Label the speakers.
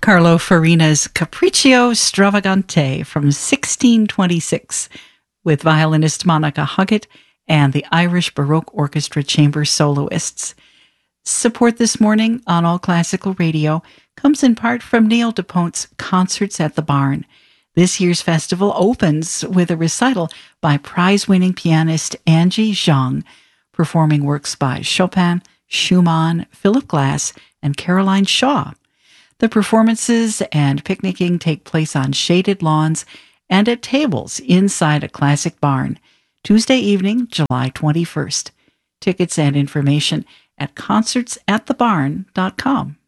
Speaker 1: Carlo Farina's Capriccio Stravagante from 1626 with violinist Monica Huggett and the Irish Baroque Orchestra chamber soloists. Support this morning on All Classical Radio comes in part from Neil DuPont's Concerts at the Barn. This year's festival opens with a recital by prize-winning pianist Angie Zhang, performing works by Chopin, Schumann, Philip Glass, and Caroline Shaw. The performances and picnicking take place on shaded lawns and at tables inside a classic barn, Tuesday evening, July 21st. Tickets and information at concertsatthebarn.com.